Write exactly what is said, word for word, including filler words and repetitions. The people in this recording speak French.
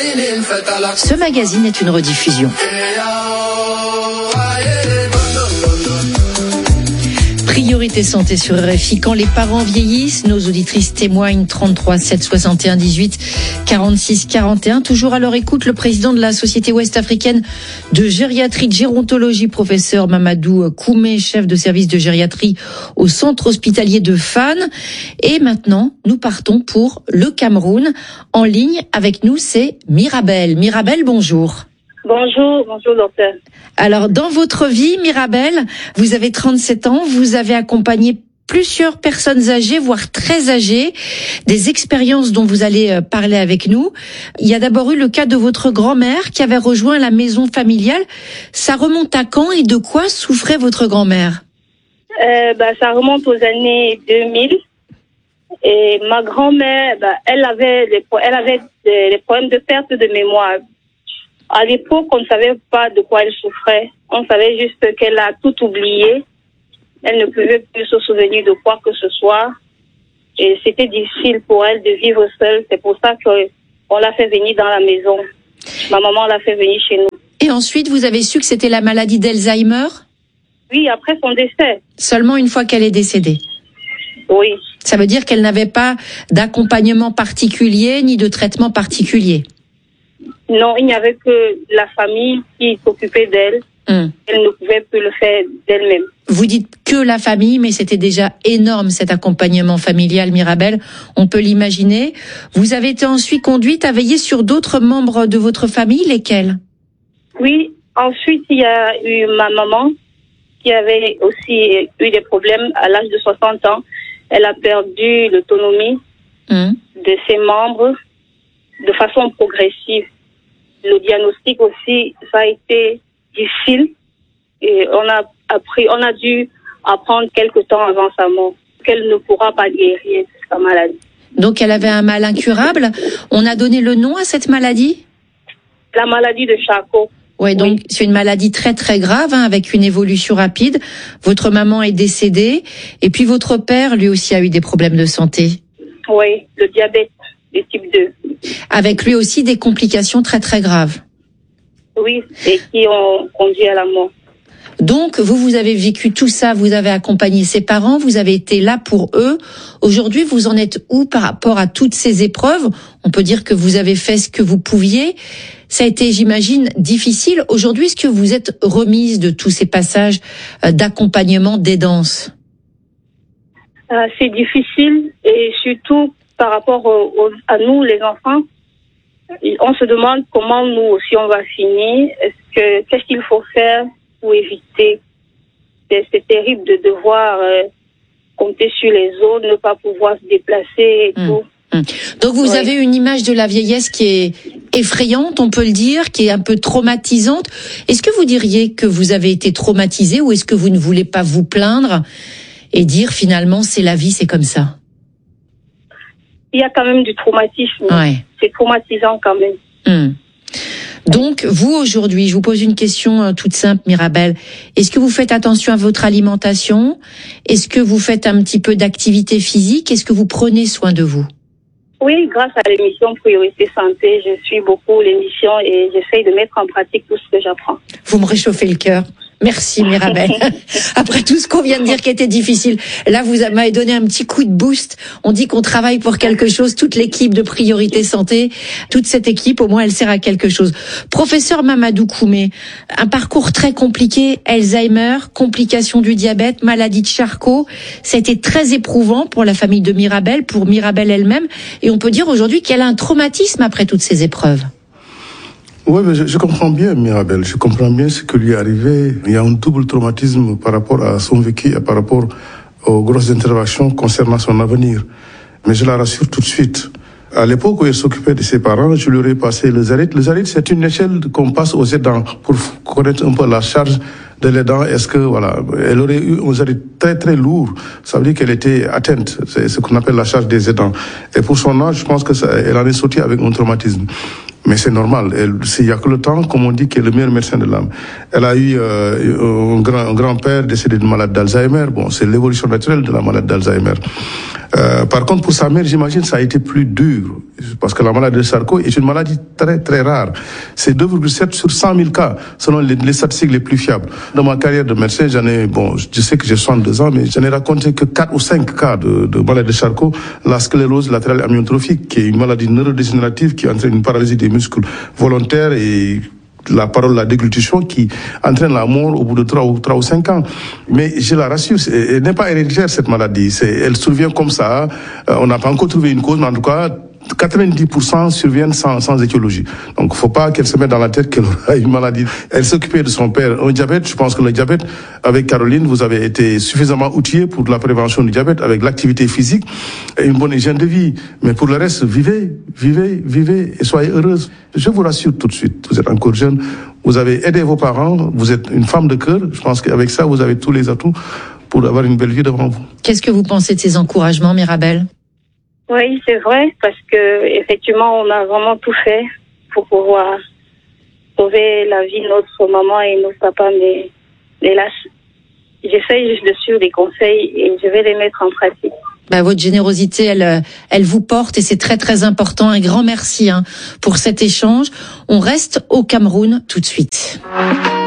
Ce magazine est une rediffusion. Priorité santé sur R F I. Quand les parents vieillissent, nos auditrices témoignent. Trente-trois sept soixante et un dix-huit quarante-six quarante et un. Toujours à leur écoute, le président de la Société ouest-africaine de gériatrie, de gérontologie, professeur Mamadou Koumé, chef de service de gériatrie au centre hospitalier de Fann. Et maintenant, nous partons pour le Cameroun. En ligne avec nous, c'est Mirabel. Mirabel, bonjour. Bonjour, bonjour docteur. Alors, dans votre vie, Mirabel, vous avez trente-sept ans, vous avez accompagné plusieurs personnes âgées, voire très âgées, des expériences dont vous allez parler avec nous. Il y a d'abord eu le cas de votre grand-mère qui avait rejoint la maison familiale. Ça remonte à quand et de quoi souffrait votre grand-mère ? euh, bah, Ça remonte aux années deux mille. Et ma grand-mère, bah, elle avait des, elle avait des, des problèmes de perte de mémoire. À l'époque, on ne savait pas de quoi elle souffrait. On savait juste qu'elle a tout oublié. Elle ne pouvait plus se souvenir de quoi que ce soit. Et c'était difficile pour elle de vivre seule. C'est pour ça qu'on l'a fait venir dans la maison. Ma maman l'a fait venir chez nous. Et ensuite, vous avez su que c'était la maladie d'Alzheimer ? Oui, après son décès. Seulement une fois qu'elle est décédée ? Oui. Ça veut dire qu'elle n'avait pas d'accompagnement particulier ni de traitement particulier ? Non, il n'y avait que la famille qui s'occupait d'elle. Hum. Elle ne pouvait plus le faire d'elle-même. Vous dites que la famille, mais c'était déjà énorme cet accompagnement familial, Mirabel. On peut l'imaginer. Vous avez été ensuite conduite à veiller sur d'autres membres de votre famille, lesquels ? Oui, ensuite il y a eu ma maman qui avait aussi eu des problèmes à l'âge de soixante ans. Elle a perdu l'autonomie hum. de ses membres de façon progressive. Le diagnostic aussi, ça a été difficile et on a appris, on a dû apprendre quelque temps avant sa mort qu'elle ne pourra pas guérir sa maladie. Donc elle avait un mal incurable. On a donné le nom à cette maladie ? La maladie de Charcot. Ouais, donc oui. C'est une maladie très très grave hein, avec une évolution rapide. Votre maman est décédée et puis votre père lui aussi a eu des problèmes de santé. Oui, le diabète de type deux. Avec lui aussi des complications très très graves. Oui, et qui ont conduit à la mort. Donc, vous, vous avez vécu tout ça, vous avez accompagné ses parents, vous avez été là pour eux. Aujourd'hui, vous en êtes où par rapport à toutes ces épreuves ? On peut dire que vous avez fait ce que vous pouviez. Ça a été, j'imagine, difficile. Aujourd'hui, est-ce que vous êtes remise de tous ces passages d'accompagnement, d'aidance ? euh, C'est difficile et surtout par rapport au, au, à nous, les enfants. On se demande comment nous aussi on va finir. Est-ce que qu'est-ce qu'il faut faire pour éviter ? C'est, c'est terrible de devoir euh, compter sur les autres, ne pas pouvoir se déplacer et mmh. tout. Mmh. Donc vous oui. avez une image de la vieillesse qui est effrayante, on peut le dire, qui est un peu traumatisante. Est-ce que vous diriez que vous avez été traumatisée ou est-ce que vous ne voulez pas vous plaindre et dire finalement c'est la vie, c'est comme ça ? Il y a quand même du traumatisme. Ouais. C'est traumatisant quand même. Hum. Donc, vous, aujourd'hui, je vous pose une question euh, toute simple, Mirabel. Est-ce que vous faites attention à votre alimentation ? Est-ce que vous faites un petit peu d'activité physique ? Est-ce que vous prenez soin de vous ? Oui, grâce à l'émission Priorité Santé, je suis beaucoup l'émission et j'essaye de mettre en pratique tout ce que j'apprends. Vous me réchauffez le cœur. Merci Mirabel. Après tout ce qu'on vient de dire qui était difficile, là vous m'avez donné un petit coup de boost. On dit qu'on travaille pour quelque chose, toute l'équipe de Priorité Santé, toute cette équipe, au moins elle sert à quelque chose. Professeur Mamadou Koumé, un parcours très compliqué, Alzheimer, complications du diabète, maladie de Charcot, ça a été très éprouvant pour la famille de Mirabel, pour Mirabel elle-même, et on peut dire aujourd'hui qu'elle a un traumatisme après toutes ces épreuves. Oui, mais je, je comprends bien Mirabel, je comprends bien ce qui lui est arrivé. Il y a un double traumatisme par rapport à son vécu et par rapport aux grosses interventions concernant son avenir. Mais je la rassure tout de suite. À l'époque où elle s'occupait de ses parents, je lui ai passé le Zarit. Le Zarit, c'est une échelle qu'on passe aux aidants pour connaître un peu la charge de l'aidant. Est-ce que, voilà, elle aurait eu un Zarit très très lourd. Ça veut dire qu'elle était atteinte. C'est ce qu'on appelle la charge des aidants. Et pour son âge, je pense que ça, elle en est sortie avec un traumatisme. Mais c'est normal. Il n'y a que le temps, comme on dit, qui est le meilleur médecin de l'âme. Elle a eu euh, un, grand, un grand-père décédé de malade d'Alzheimer. Bon, c'est l'évolution naturelle de la maladie d'Alzheimer. Euh, par contre, pour sa mère, j'imagine, ça a été plus dur. Parce que la maladie de Charcot est une maladie très, très rare. C'est deux virgule sept sur cent mille cas, selon les, les statistiques les plus fiables. Dans ma carrière de médecin, j'en ai, bon, je sais que j'ai soixante-deux ans, mais j'en ai raconté que quatre ou cinq cas de, de maladie de Charcot, la sclérose latérale amyotrophique, qui est une maladie neurodégénérative qui entraîne une paralysie des muscles volontaires et la parole, la déglutition qui entraîne la mort au bout de trois ou, trois ou cinq ans. Mais je la rassure, elle n'est pas héréditaire cette maladie. C'est, elle survient comme ça. Euh, on n'a pas encore trouvé une cause, mais en tout cas, quatre-vingt-dix pour cent surviennent sans, sans étiologie. Donc, il ne faut pas qu'elle se mette dans la tête qu'elle aura une maladie. Elle s'occupait de son père, un diabète. Je pense que le diabète, avec Caroline, vous avez été suffisamment outillés pour la prévention du diabète, avec l'activité physique et une bonne hygiène de vie. Mais pour le reste, vivez, vivez, vivez et soyez heureuse. Je vous rassure tout de suite, vous êtes encore jeune, vous avez aidé vos parents, vous êtes une femme de cœur. Je pense qu'avec ça, vous avez tous les atouts pour avoir une belle vie devant vous. Qu'est-ce que vous pensez de ces encouragements, Mirabel ? Oui, c'est vrai, parce que effectivement, on a vraiment tout fait pour pouvoir sauver la vie de notre maman et notre papa, mais, mais là, j'essaye juste de suivre les conseils et je vais les mettre en pratique. Bah, votre générosité, elle, elle vous porte et c'est très très important. Un grand merci hein, pour cet échange. On reste au Cameroun tout de suite.